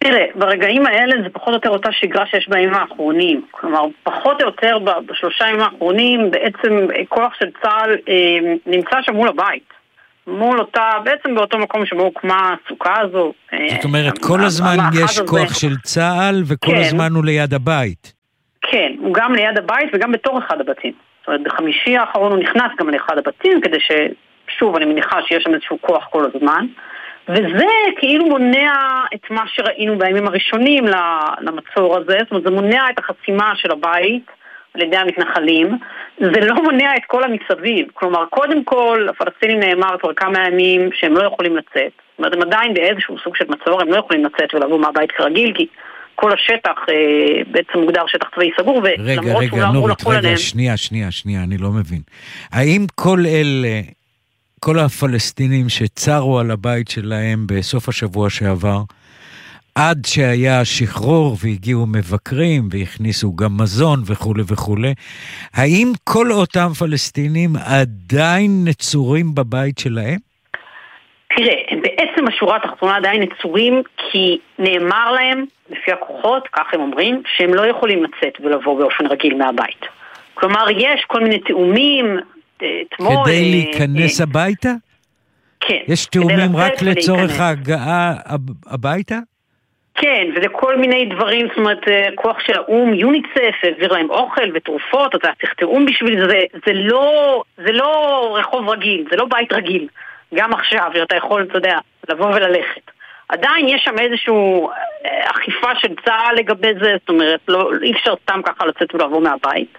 Speaker 13: תראה, ברגעים האלה זה פחות או יותר אותה שגרה שיש בימים האחרונים. כלומר, פחות או יותר בשלושה ימים האחרונים, בעצם כוח של צה"ל אה, נמצא שם מול הבית. מול אותה, בעצם באותו מקום שבו הוקמה הסוכה הזו.
Speaker 1: זאת אומרת, כל הזמן יש כוח של צה"ל, וכל הזמן הוא ליד הבית.
Speaker 13: כן, הוא גם ליד הבית וגם בתור אחד הבתים. זאת אומרת, בחמישי האחרון הוא נכנס גם לאחד הבתים, כדי ששוב, אני מניחה שיש שם איזשהו כוח כל הזמן. וזה כאילו מונע את מה שראינו בימים הראשונים למצור הזה, זאת אומרת, זה מונע את החסימה של הבית על ידי המתנחלים, זה לא מונע את כל המסביב, כלומר, קודם כל, הפלסטינים נאמר כבר כמה ימים שהם לא יכולים לצאת, זאת אומרת, הם עדיין באיזשהו סוג של מצור, הם לא יכולים לצאת ולבוא מהבית כרגיל, כי כל השטח אה, בעצם מוגדר שטח צבאי סגור,
Speaker 1: רגע, רגע, נורית, רגע, עליהם... שנייה, שנייה, שנייה, אני לא מבין. האם כל אלה... כל הפלסטינים שצרו על הבית שלהם בסוף השבוע שעבר, עד שהיה שחרור והגיעו מבקרים והכניסו גם מזון וכו' וכו', האם כל אותם פלסטינים עדיין נצורים בבית שלהם?
Speaker 13: תראה, בעצם השורה התחתונה עדיין נצורים, כי נאמר להם, לפי הכוחות, כך הם אומרים, שהם לא יכולים לצאת ולבוא באופן רגיל מהבית. כלומר, יש כל מיני תאומים, תמול,
Speaker 1: כדי להיכנס הביתה?
Speaker 13: כן.
Speaker 1: יש תאומים רק לצורך ההגעה הביתה?
Speaker 13: כן, וזה כל מיני דברים, זאת אומרת, כוח של האום, יוניסף, העביר להם אוכל ותרופות, אתה צריך תאום בשביל זה, זה לא, זה לא רחוב רגיל, זה לא בית רגיל. גם עכשיו, שאתה יכול, אתה יודע, לבוא וללכת. עדיין יש שם איזושהי אכיפה של צה"ל לגבי זה, זאת אומרת, לא, אי אפשר סתם ככה לצאת ולבוא מהבית.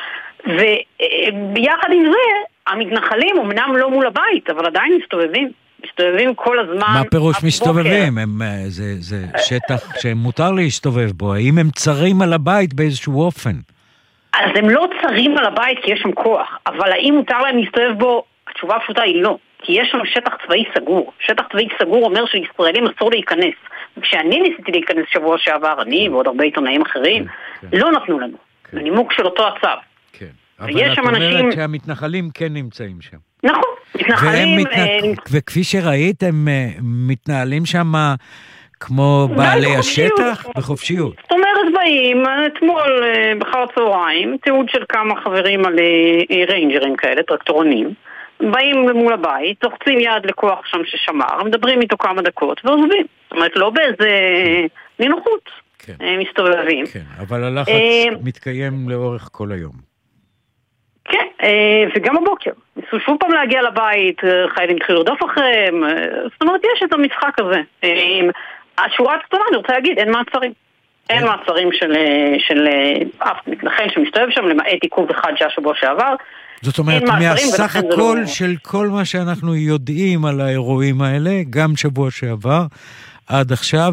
Speaker 13: וביחד עם זה, המתנחלים אמנם לא מול הבית, אבל עדיין מסתובבים. מסתובבים כל הזמן.
Speaker 1: מה פירוש מסתובבים? הם, זה, זה שטח שמותר להסתובב בו. האם הם צרים על הבית באיזשהו אופן?
Speaker 13: אז הם לא צרים על הבית כי יש שם כוח. אבל האם מותר להם להסתובב בו? התשובה הפשוטה היא לא. כי יש שם שטח צבאי סגור. שטח צבאי סגור אומר שישראלים אסור להיכנס. וכשאני ניסיתי להיכנס שבוע שעבר, אני ועוד הרבה עיתונאים אחרים, לא נתנו לנו. בנימוק של אותו הצו.
Speaker 1: אבל את אומרת אנשים... שהמתנחלים כן נמצאים שם.
Speaker 13: נכון, מתנחלים...
Speaker 1: מת... אה... וכפי שראית, הם מתנהלים שם כמו בעלי השטח בחופשיות.
Speaker 13: זאת אומרת, באים, אתמול בחר הצהריים, תיעוד של כמה חברים על ריינג'רים כאלה, טרקטורונים, באים מול הבית, תוחצים יד לכוח שם ששמר, מדברים איתו כמה דקות ועוזבים. זאת אומרת, לא באיזה נינוחות, כן. מסתובבים.
Speaker 1: כן, אבל הלחץ מתקיים לאורך כל היום.
Speaker 13: כן, וגם הבוקר. ניסו שוב פעם להגיע לבית, חיילים התחילו לרדוף אחריהם, זאת אומרת, יש את המשחק הזה. השורה התחתונה, אני רוצה להגיד, אין מעצרים. אין מעצרים של אף מתנחל שמסתובב שם, למעט עיכוב אחד שהשבוע שעבר.
Speaker 1: זאת אומרת, מהסך הכל של כל מה שאנחנו יודעים על האירועים האלה, גם שבוע שעבר, עד עכשיו,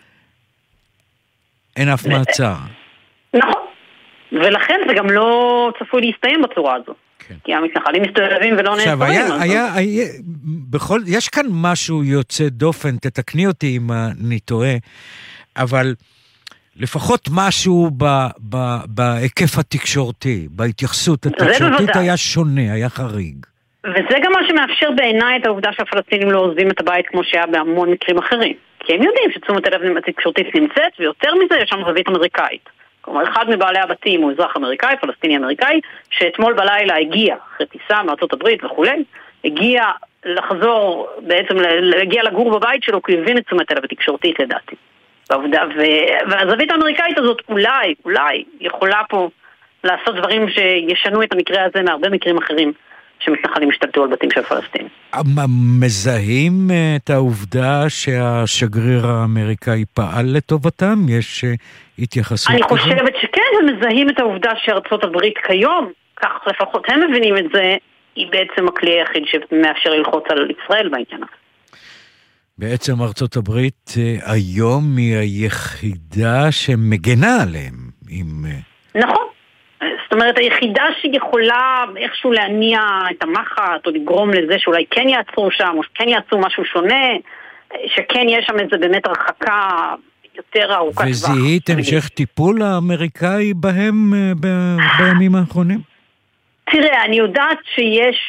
Speaker 1: אין אף מעצר.
Speaker 13: נכון. ולכן זה גם לא צפוי להסתיים בצורה הזו. כן. כי המתנחלים מסתובבים ולא נעצרים.
Speaker 1: עכשיו, היה, היה, היה, בכל, יש כאן משהו יוצא דופן, תתקני אותי אם אני טועה, אבל לפחות משהו ב, ב, בהיקף התקשורתי, בהתייחסות התקשורתית היה שונה, היה חריג.
Speaker 13: וזה גם מה שמאפשר בעיניי את העובדה שהפלסטינים לא עוזבים את הבית כמו שהיה בהמון מקרים אחרים. כי הם יודעים שתשומת הלב התקשורתית נמצאת, ויותר מזה יש שם זווית אמריקאית. כלומר, אחד מבעלי הבתים הוא אזרח אמריקאי, פלסטיני אמריקאי, שאתמול בלילה הגיע, אחרי טיסה מארצות הברית וכו', הגיע לחזור, בעצם להגיע לגור בבית שלו, כי הוא הבין את תשומת הלב התקשורתית לדעתי. בעובדה, והזווית האמריקאית הזאת אולי, אולי, יכולה פה לעשות דברים שישנו את המקרה הזה מהרבה מקרים אחרים, שמתנחלים השתלטו על בתים של פלסטין.
Speaker 1: מזהים את העובדה שהשגריר האמריקאי פעל לטובתם? יש התייחסות
Speaker 13: כזאת? אני חושבת שכן, הם מזהים את העובדה שארצות הברית כיום, כך לפחות הם מבינים את זה, היא בעצם הכלי היחיד שמאפשר ללחוץ על ישראל בעניין הזה.
Speaker 1: בעצם ארצות הברית היום היא היחידה שמגנה עליהם. עם...
Speaker 13: נכון. זאת אומרת, היחידה שיכולה איכשהו להניע את המחט, או לגרום לזה שאולי כן יעצרו שם, או שכן יעצרו משהו שונה, שכן יש שם איזה באמת הרחקה יותר ארוכת טווח.
Speaker 1: וזיהית המשך טיפול האמריקאי בהם ב- בימים האחרונים?
Speaker 13: תראה, אני יודעת שיש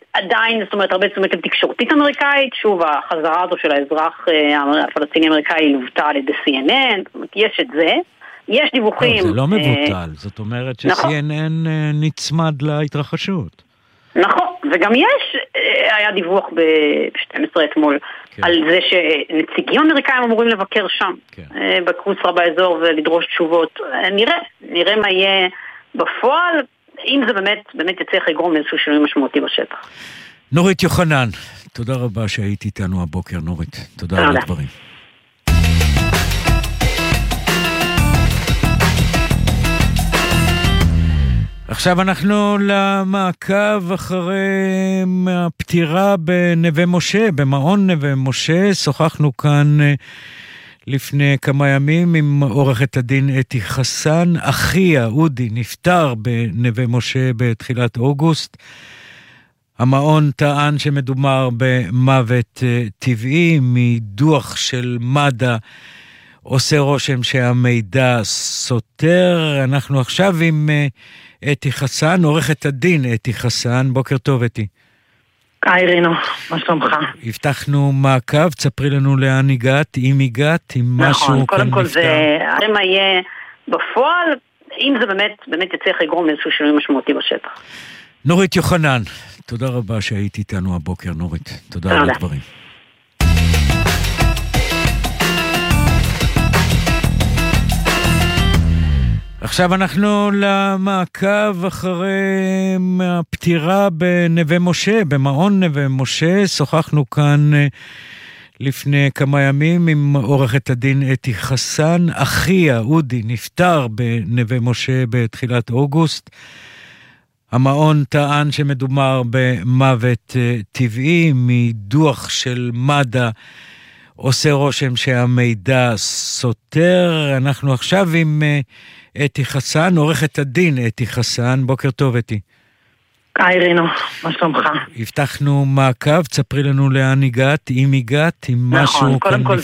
Speaker 13: עדיין, זאת אומרת, הרבה תשומת לב תקשורתית אמריקאית, שוב, החזרה הזו של האזרח הפלסטיני אמריקאי לוותה על ידי סי אן אן, זאת אומרת, יש את זה, יש דיווחים...
Speaker 1: זה לא מבוטל, זאת אומרת ש-סי אן אן נצמד להתרחשות.
Speaker 13: נכון, וגם יש, היה דיווח ב-שתים עשרה אתמול, על זה שנציגים אמריקאים אמורים לבקר שם, בקבוצה באזור ולדרוש תשובות. נראה, נראה מה יהיה בפועל, אם זה באמת, באמת יצליח לגרום לאיזשהו שינוי משמעותי בשטח.
Speaker 1: נורית יוחנן, תודה רבה שהיית איתנו הבוקר, נורית. תודה על הדברים. עכשיו אנחנו למעקב אחרי הפטירה בנווה משה, במעון נווה משה. שוחחנו כאן לפני כמה ימים עם עורכת הדין אתי חסן. אחיה, אודי, נפטר בנווה משה בתחילת אוגוסט. המעון טען שמדובר במוות טבעי. מדוח של מד"א עושה רושם שהמידע סותר. אנחנו עכשיו עם אתי חסן, עורכת הדין אתי חסן. בוקר טוב, אתי.
Speaker 14: היי רינו, מה שלומך?
Speaker 1: הבטחנו מעקב, תספרי לנו לאן הגעת, אם הגעת, אם משהו
Speaker 13: נכון,
Speaker 1: כאן
Speaker 13: קודם כל
Speaker 1: נפטר.
Speaker 13: זה, הרי מה יהיה בפועל, אם זה באמת, באמת יצליח לגרום לאיזשהו שינוי משמעותי בשטח.
Speaker 1: נורית יוחנן, תודה רבה שהיית איתנו הבוקר, נורית. תודה, תודה. על הדברים. עכשיו אנחנו למעקב אחרי הפטירה בנווה משה, במעון נווה משה. שוחחנו כאן לפני כמה ימים עם עורכת הדין אתי חסן. אחיה, אודי, נפטר בנווה משה בתחילת אוגוסט. המעון טען שמדובר במוות טבעי. מדוח של מד"א עושה רושם שהמידע סותר. אנחנו עכשיו עם אתי חסן, עורכת הדין אתי חסן. בוקר טוב, אתי.
Speaker 14: היי רינו, מה שלומך?
Speaker 1: הבטחנו מעקב, תספרי לנו לאן הגעת, אם הגעת, אם משהו כאן נפטר.
Speaker 14: נכון, קודם כל